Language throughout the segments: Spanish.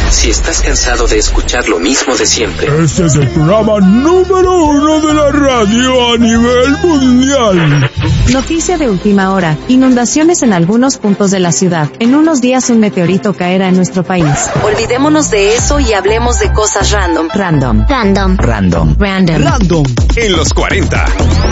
Si estás cansado de escuchar lo mismo de siempre. Este es el programa número 1 de la radio a nivel mundial. Noticia de última hora. Inundaciones en algunos puntos de la ciudad. En unos días un meteorito caerá en nuestro país. Olvidémonos de eso y hablemos de cosas random. Random. Random. Random. Random. Random. En los 40.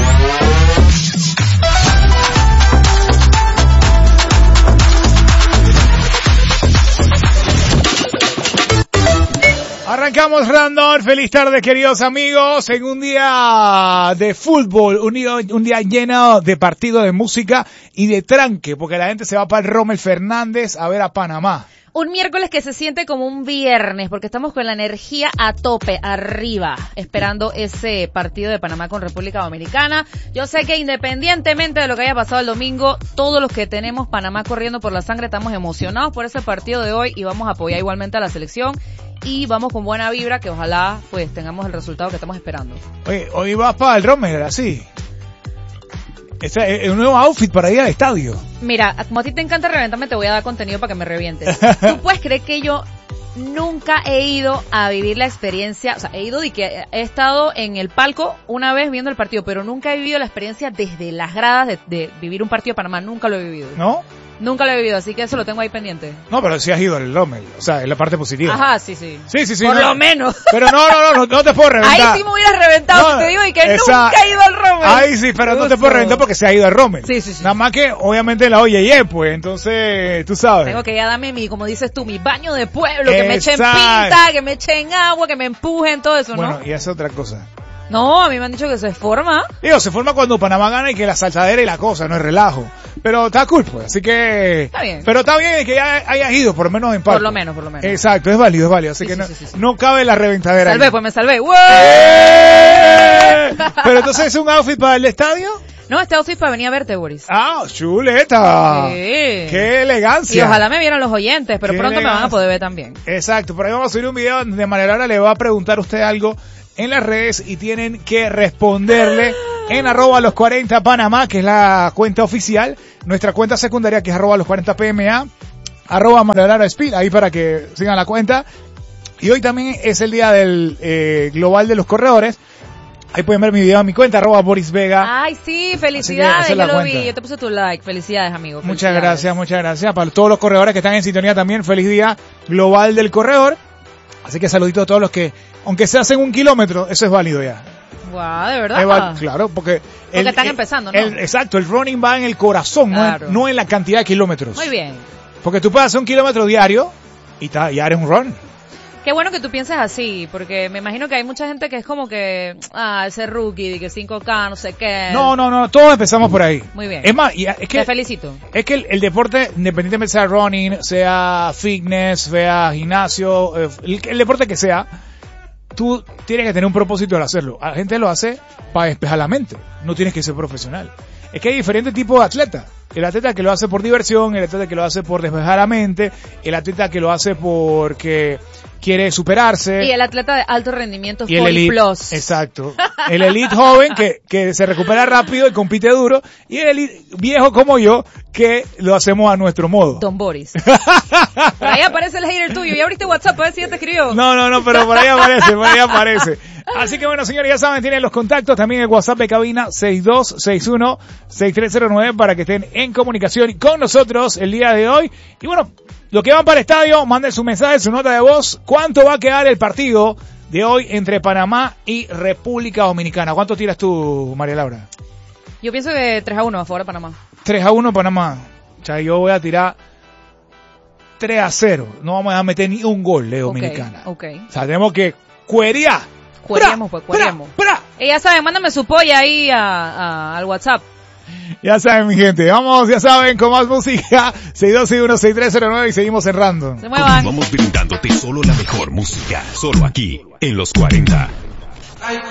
Arrancamos Random, feliz tarde queridos amigos, en un día de fútbol, un día lleno de partido de música y de tranque, porque la gente se va para el Rommel Fernández a ver a Panamá. Un miércoles que se siente como un viernes, porque estamos con la energía a tope, arriba, esperando ese partido de Panamá con República Dominicana. Yo sé que independientemente de lo que haya pasado el domingo, todos los que tenemos Panamá corriendo por la sangre estamos emocionados por ese partido de hoy y vamos a apoyar igualmente a la selección. Y vamos con buena vibra, que ojalá pues tengamos el resultado que estamos esperando. Oye, hoy vas para el Rommel, así. Es un nuevo outfit para ir al estadio. Mira, como a ti te encanta reventarme, te voy a dar contenido para que me revientes. ¿Tú puedes creer que yo nunca he ido a vivir la experiencia? O sea, he ido y que he estado en el palco una vez viendo el partido, pero nunca he vivido la experiencia desde las gradas de vivir un partido de Panamá. Nunca lo he vivido. ¿No? Nunca lo he vivido, así que eso lo tengo ahí pendiente. No, pero sí has ido al Rommel, o sea, es la parte positiva. Ajá, sí. Sí. Por no, lo menos. Pero no te puedo reventar. Ahí sí me hubieras reventado, No, te digo, y que nunca he ido al Rommel. Ahí sí, pero no te puedo reventar porque se ha ido al Rommel. Sí. Nada más que, obviamente, la oye, pues, entonces, tú sabes. Tengo que ya darme como dices tú, mi baño de pueblo, que me echen pinta, que me echen agua, que me empujen, todo eso, ¿no? Bueno, y esa es otra cosa. No, a mí me han dicho que se forma. Digo, se forma cuando Panamá gana y que la saltadera y la cosa, no es relajo. Pero está cool, pues, así que... Está bien. Pero está bien que ya hayas ido, por lo menos en parte. Por lo menos. Exacto, es válido, así que sí. no cabe la reventadera. Me salvé. ¡Wow! Pero entonces, ¿es un outfit para el estadio? No, este outfit para venir a verte, Boris. ¡Ah, chuleta! Sí. ¡Qué elegancia! Y ojalá me vieran los oyentes, pero Qué pronto elegancia. me van a poder ver también. Exacto, por ahí vamos a subir un video donde Mariela le va a preguntar a usted algo en las redes y tienen que responderle en @los40 Panamá, que es la cuenta oficial, nuestra cuenta secundaria que es @los40 PMA, @Mariela Speed, ahí para que sigan la cuenta. Y hoy también es el día del global de los corredores. Ahí pueden ver mi video en mi cuenta, @Boris Vega. Ay, sí, felicidades, Así que yo la lo cuenta. vi, yo te puse tu like, felicidades, amigo. Muchas gracias. Para todos los corredores que están en sintonía también, feliz día global del corredor. Así que saluditos a todos los que, aunque se hacen 1 kilómetro, eso es válido ya. Guau, ¿de verdad? Claro, porque están empezando, ¿no? Exacto, el running va en el corazón, Claro. no en la cantidad de kilómetros. Muy bien. Porque tú puedes hacer 1 kilómetro diario y ya eres un run. Qué bueno que tú pienses así, porque me imagino que hay mucha gente que es como que, ese rookie, de que 5K, no sé qué. No, todos empezamos por ahí. Muy bien. Es más, es que Te felicito. Es que el deporte, independientemente sea running, sea fitness, sea gimnasio, el deporte que sea, tú tienes que tener un propósito al hacerlo. La gente lo hace para despejar la mente. No tienes que ser profesional. Es que hay diferentes tipos de atletas. El atleta que lo hace por diversión, el atleta que lo hace por despejar la mente, el atleta que lo hace porque quiere superarse. Y el atleta de alto rendimiento Y el 40 elite, plus. exacto. El elite joven que se recupera rápido y compite duro. Y el elite viejo como yo que lo hacemos a nuestro modo. Don Boris. Por ahí aparece el hater tuyo. ¿Ya abriste WhatsApp? A ver si ya te escribió. No, pero por ahí aparece. Así que bueno, señores, ya saben, tienen los contactos. También el WhatsApp de cabina 6261-6309 para que estén en comunicación con nosotros el día de hoy. Y bueno, los que van para el estadio, manden su mensaje, su nota de voz. ¿Cuánto va a quedar el partido de hoy entre Panamá y República Dominicana? ¿Cuánto tiras tú, María Laura? Yo pienso que 3-1 a favor de Panamá. 3-1 Panamá. O sea, yo voy a tirar 3-0. No vamos a meter ni un gol de Dominicana. Ok. O sea, tenemos que cuerear. Cueremos. Y ya saben, mándame su polla ahí al WhatsApp. Ya saben, mi gente. Vamos, ya saben, con más música. 6261-6309 y seguimos en Random. Se muevan. Vamos brindándote solo la mejor música. Solo aquí, en los 40.